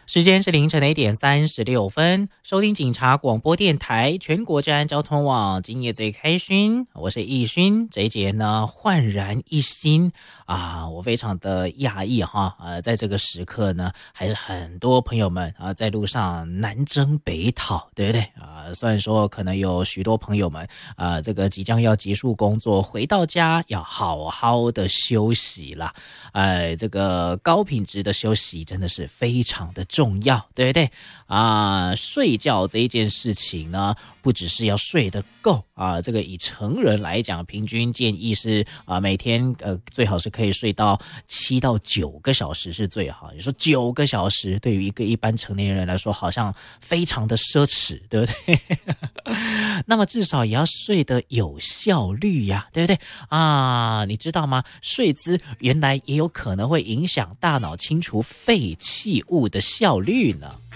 时间是凌晨的1:36，收听警察广播电台全国治安交通网，今夜最开心，我是易勋。这一节呢焕然一新啊，我非常的讶异哈，在这个时刻呢，还是很多朋友们在路上南征北讨，对不对啊？虽然说可能有许多朋友们这个即将要结束工作，回到家要好好的休息啦，这个高品质的休息真的是非常的重要，对不对啊？睡觉这一件事情呢，不只是要睡得够啊，这个以成人来讲，平均建议是每天最好是可以睡到7到9个小时是最好。你说9个小时对于一个一般成年人来说，好像非常的奢侈，对不对？那么至少也要睡得有效率呀，对不对啊？你知道吗？睡姿原来也有可能会影响大脑清除废弃物的效率呢。